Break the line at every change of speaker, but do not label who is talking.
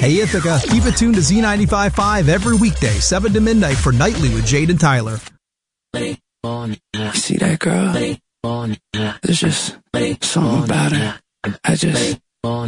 Hey Ithaca, keep it tuned to Z95.5 every weekday, 7 to midnight for Nightly with Jade and Tyler.
You see that girl? There's just something about her. I just